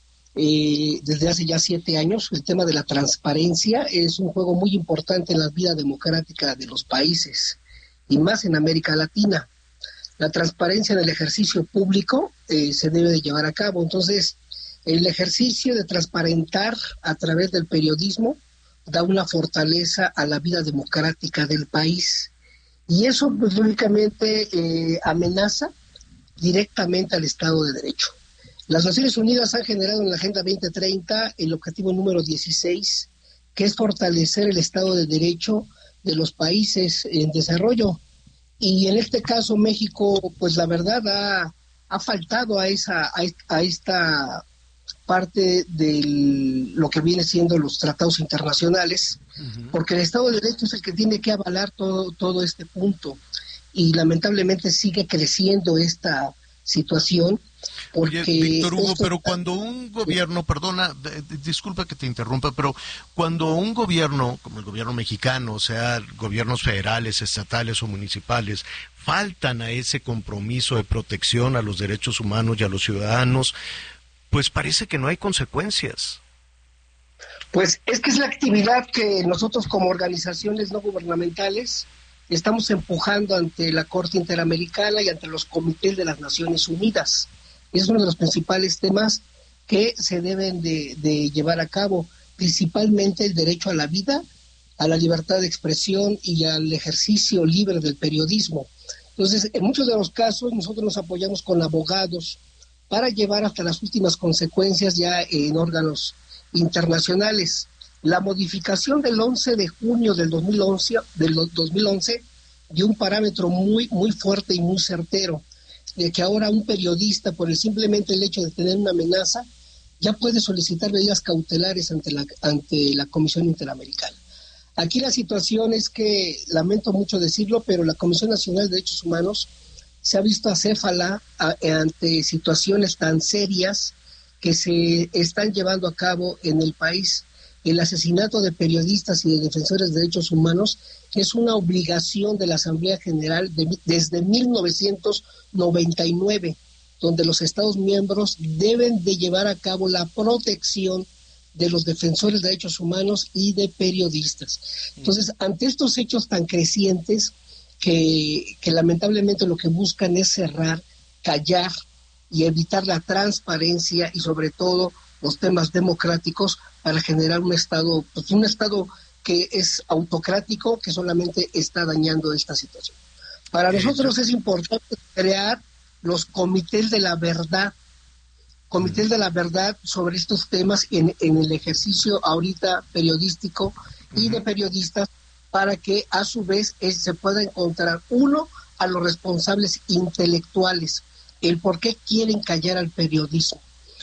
eh, desde hace ya siete años. El tema de la transparencia es un juego muy importante en la vida democrática de los países, y más en América Latina. La transparencia en el ejercicio público eh, se debe de llevar a cabo. Entonces, el ejercicio de transparentar a través del periodismo da una fortaleza a la vida democrática del país. Y eso, pues, lógicamente, eh, amenaza directamente al Estado de Derecho. Las Naciones Unidas han generado en la Agenda veinte treinta el objetivo número dieciséis, que es fortalecer el Estado de Derecho de los países en desarrollo. Y en este caso México, pues la verdad ha, ha faltado a esa a, a esta parte de lo que viene siendo los tratados internacionales, uh-huh. porque el Estado de Derecho es el que tiene que avalar todo, todo este punto, y lamentablemente sigue creciendo esta situación. Porque Oye, Víctor Hugo, esto... pero cuando un gobierno, perdona, d- d- disculpa que te interrumpa, pero cuando un gobierno, como el gobierno mexicano, o sea, gobiernos federales, estatales o municipales, faltan a ese compromiso de protección a los derechos humanos y a los ciudadanos, pues parece que no hay consecuencias. Pues es que es la actividad que nosotros como organizaciones no gubernamentales estamos empujando ante la Corte Interamericana y ante los comités de las Naciones Unidas. Es uno de los principales temas que se deben de, de llevar a cabo, principalmente el derecho a la vida, a la libertad de expresión y al ejercicio libre del periodismo. Entonces, en muchos de los casos nosotros nos apoyamos con abogados para llevar hasta las últimas consecuencias ya en órganos internacionales. La modificación del once de junio del dos mil once, del dos mil once dio un parámetro muy, muy fuerte y muy certero, de que ahora un periodista, por el simplemente el hecho de tener una amenaza, ya puede solicitar medidas cautelares ante la, ante la Comisión Interamericana. Aquí la situación es que, lamento mucho decirlo, pero la Comisión Nacional de Derechos Humanos se ha visto acéfala a, ante situaciones tan serias que se están llevando a cabo en el país. El asesinato de periodistas y de defensores de derechos humanos es una obligación de la Asamblea General de, desde mil novecientos noventa y nueve, donde los Estados miembros deben de llevar a cabo la protección de los defensores de derechos humanos y de periodistas. Entonces, ante estos hechos tan crecientes que, que lamentablemente lo que buscan es cerrar, callar y evitar la transparencia y sobre todo los temas democráticos para generar un Estado, pues un Estado que es autocrático, que solamente está dañando esta situación. Para nosotros es importante crear los comités de la verdad, comités de la verdad sobre estos temas en, en el ejercicio ahorita periodístico y de periodistas, para que a su vez es, se pueda encontrar, uno, a los responsables intelectuales, el por qué quieren callar al periodismo,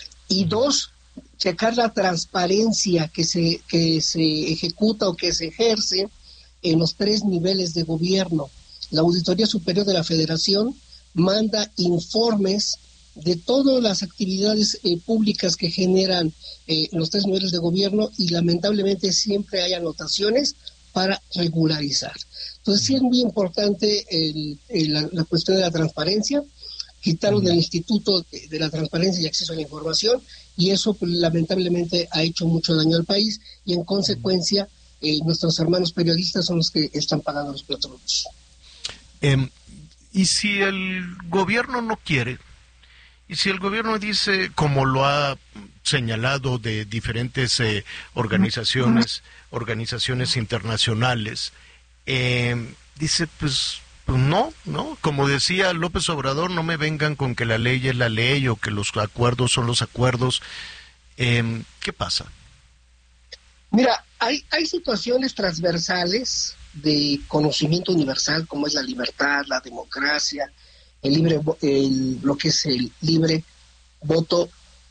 y dos, checar la transparencia que se, que se ejecuta o que se ejerce en los tres niveles de gobierno. La Auditoría Superior de la Federación manda informes de todas las actividades eh, públicas que generan eh, los tres niveles de gobierno, y lamentablemente siempre hay anotaciones para regularizar. Entonces sí es muy importante el, el, la, la cuestión de la transparencia. Quitaron el Instituto de, de la Transparencia y Acceso a la Información, y eso pues, lamentablemente ha hecho mucho daño al país, y en consecuencia eh, nuestros hermanos periodistas son los que están pagando los platos rotos. Eh, y si el gobierno no quiere, y si el gobierno dice, como lo ha señalado de diferentes eh, organizaciones, organizaciones internacionales, eh, dice, pues, pues no, no, como decía López Obrador, no me vengan con que la ley es la ley o que los acuerdos son los acuerdos. Eh, ¿Qué pasa? Mira, hay, hay situaciones transversales de conocimiento universal, como es la libertad, la democracia, el libre, el, lo que es el libre voto,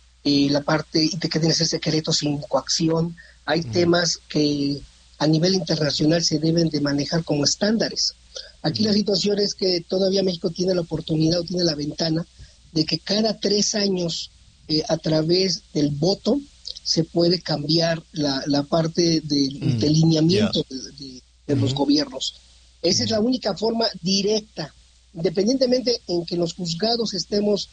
y la parte de que tiene que ser secreto sin coacción. Hay mm. temas que a nivel internacional se deben de manejar como estándares. Aquí mm. la situación es que todavía México tiene la oportunidad o tiene la ventana de que cada tres años eh, a través del voto se puede cambiar la, la parte del mm. delineamiento yeah. de, de, de mm. los gobiernos. Esa mm. es la única forma directa, independientemente en que los juzgados estemos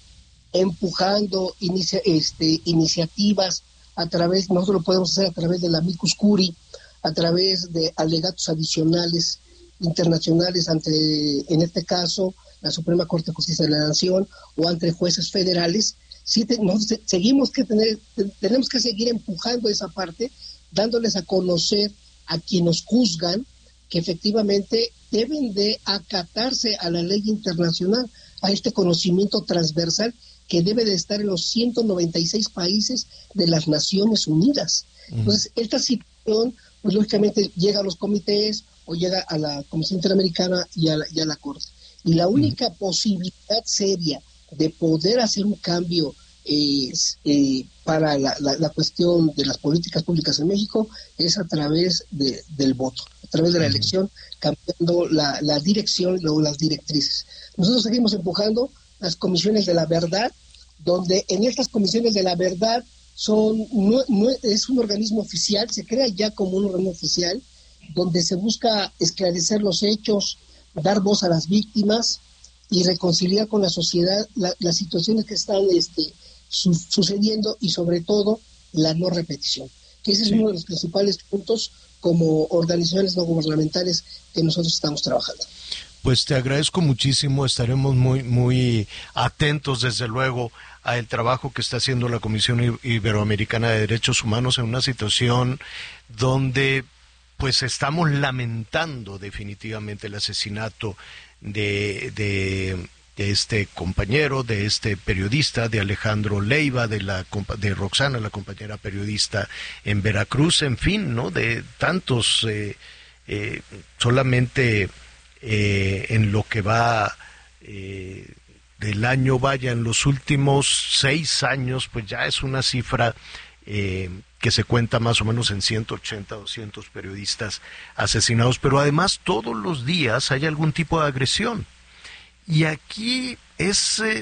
empujando inicia, este, iniciativas a través, nosotros lo podemos hacer a través de la amicus curiae, a través de alegatos adicionales internacionales ante, en este caso, la Suprema Corte de Justicia de la Nación o ante jueces federales. Sí, te, nosotros seguimos que tener, tenemos que seguir empujando esa parte, dándoles a conocer a quienes nos juzgan que efectivamente deben de acatarse a la ley internacional, a este conocimiento transversal que debe de estar en los ciento noventa y seis países de las Naciones Unidas. Uh-huh. Entonces, esta situación, pues lógicamente llega a los comités o llega a la Comisión Interamericana y a la, y a la Corte. Y la única uh-huh. posibilidad seria de poder hacer un cambio eh, eh, para la, la, la cuestión de las políticas públicas en México es a través de, del voto, a través de la uh-huh. elección, cambiando la, la dirección o las directrices. Nosotros seguimos empujando las comisiones de la verdad, donde en estas comisiones de la verdad son no, no es un organismo oficial, se crea ya como un organismo oficial, donde se busca esclarecer los hechos, dar voz a las víctimas y reconciliar con la sociedad la, las situaciones que están este, su, sucediendo y sobre todo la no repetición, que ese sí. es uno de los principales puntos como organizaciones no gubernamentales que nosotros estamos trabajando. Pues te agradezco muchísimo, estaremos muy muy atentos desde luego al trabajo que está haciendo la Comisión Iberoamericana de Derechos Humanos en una situación donde pues estamos lamentando definitivamente el asesinato de, de, de este compañero, de este periodista, de Alejandro Leiva, de la de Roxana, la compañera periodista en Veracruz, en fin, ¿no? De tantos, eh, eh, solamente eh, en lo que va eh, del año, vaya, en los últimos seis años, pues ya es una cifra eh, que se cuenta más o menos en ciento ochenta, doscientos periodistas asesinados, pero además todos los días hay algún tipo de agresión. Y aquí es eh,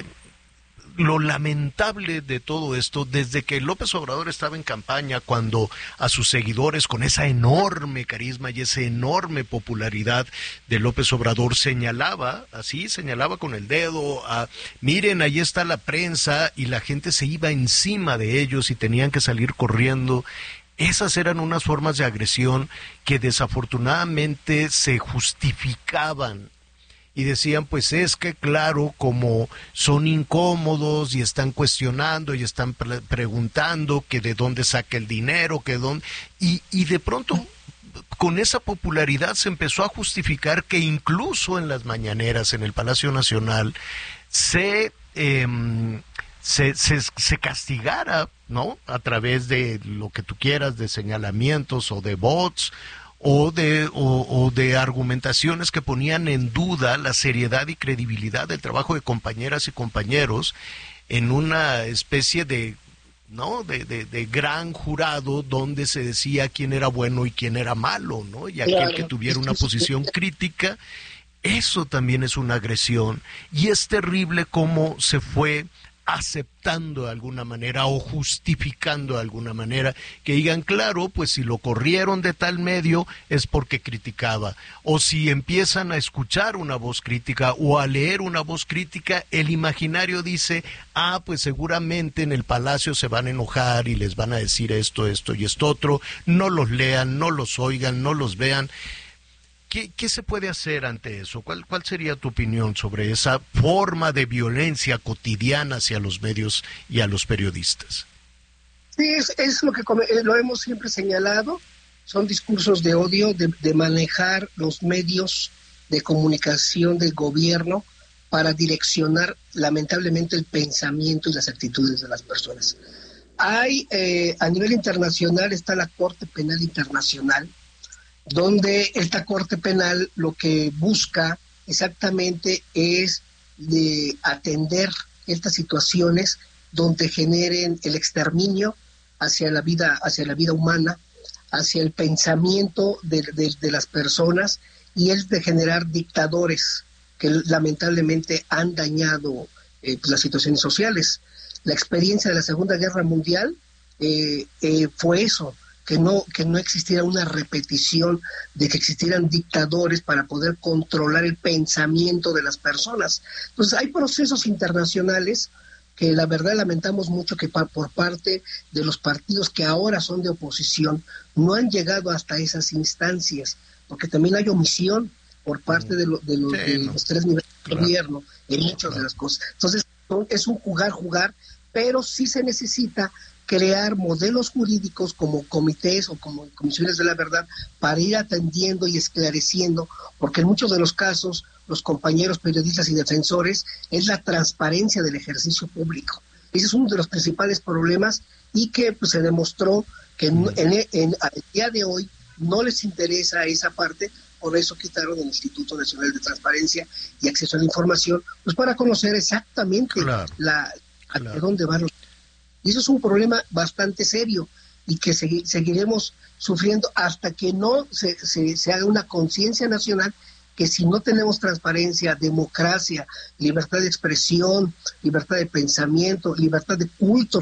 lo lamentable de todo esto, desde que López Obrador estaba en campaña, cuando a sus seguidores, con esa enorme carisma y esa enorme popularidad de López Obrador, señalaba, así, señalaba con el dedo, a, miren, ahí está la prensa, y la gente se iba encima de ellos y tenían que salir corriendo. Esas eran unas formas de agresión que desafortunadamente se justificaban. Y decían, pues es que claro, como son incómodos y están cuestionando y están pre- preguntando que de dónde saca el dinero, que dónde... Y, y de pronto, con esa popularidad se empezó a justificar que incluso en las mañaneras, en el Palacio Nacional, se, eh, se, se, se castigara, ¿no? A través de lo que tú quieras, de señalamientos o de bots, o de o, o de argumentaciones que ponían en duda la seriedad y credibilidad del trabajo de compañeras y compañeros en una especie de no de, de, de gran jurado donde se decía quién era bueno y quién era malo, ¿no? Y aquel claro, que tuviera una posición crítica, eso también es una agresión, y es terrible cómo se fue aceptando de alguna manera o justificando de alguna manera, que digan, claro, pues si lo corrieron de tal medio es porque criticaba, o si empiezan a escuchar una voz crítica o a leer una voz crítica, el imaginario dice, ah, pues seguramente en el Palacio se van a enojar y les van a decir esto, esto y esto otro, no los lean, no los oigan, no los vean. ¿Qué, ¿Qué se puede hacer ante eso? ¿Cuál, ¿Cuál sería tu opinión sobre esa forma de violencia cotidiana hacia los medios y a los periodistas? Sí, es, es lo que lo hemos siempre señalado, son discursos de odio, de, de manejar los medios de comunicación del gobierno para direccionar lamentablemente el pensamiento y las actitudes de las personas. Hay, eh, a nivel internacional está la Corte Penal Internacional, donde esta Corte Penal lo que busca exactamente es de atender estas situaciones donde generen el exterminio hacia la vida, hacia la vida humana, hacia el pensamiento de, de, de las personas, y es de generar dictadores que lamentablemente han dañado eh, pues, las situaciones sociales. La experiencia de la Segunda Guerra Mundial eh, eh, fue eso, que no, que no existiera una repetición de que existieran dictadores para poder controlar el pensamiento de las personas. Entonces hay procesos internacionales que la verdad lamentamos mucho que pa- por parte de los partidos que ahora son de oposición no han llegado hasta esas instancias, porque también hay omisión por parte de, lo, de, lo, sí, de no. los tres niveles de claro. gobierno en muchas claro. de las cosas. Entonces es un jugar, jugar, pero sí se necesita crear modelos jurídicos como comités o como comisiones de la verdad para ir atendiendo y esclareciendo, porque en muchos de los casos los compañeros periodistas y defensores es la transparencia del ejercicio público. Ese es uno de los principales problemas y que pues, se demostró que en, en, en, al día de hoy no les interesa esa parte, por eso quitaron el Instituto Nacional de Transparencia y Acceso a la Información, pues para conocer exactamente claro, la, claro. a dónde van los... Y eso es un problema bastante serio y que segui- seguiremos sufriendo hasta que no se, se, se haga una conciencia nacional que si no tenemos transparencia, democracia, libertad de expresión, libertad de pensamiento, libertad de culto,